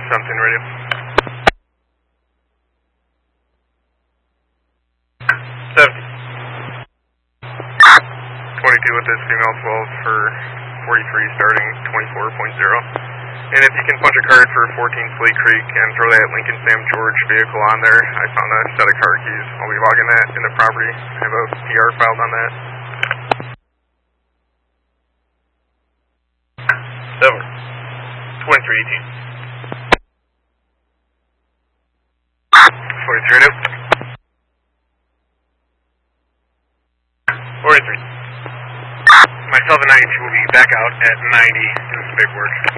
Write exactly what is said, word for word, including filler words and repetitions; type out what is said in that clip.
Something radio. seventy. twenty-two with this female twelve for forty-three starting twenty-four point zero. And if you can punch a card for fourteen Slate Creek and throw that Lincoln Sam George vehicle on there, I found a set of car keys. I'll be logging that in the property. I have a P R filed on that. Over. twenty-three eighteen. forty-three new. forty-three. Myself and ninety-two will be back out at ninety doing some big work.